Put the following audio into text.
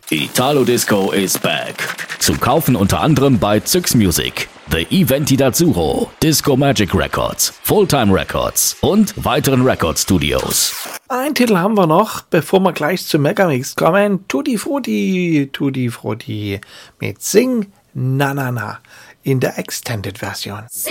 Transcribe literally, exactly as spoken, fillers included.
Italo Disco is back. Zu kaufen unter anderem bei Zyx Music, The Eventi d'Azzurro, Disco Magic Records, Fulltime Records und weiteren Record-Studios. Ein Titel haben wir noch, bevor wir gleich zum Megamix kommen. Tutti Frutti, Tutti Frutti mit Sing Na Na Na in der Extended-Version.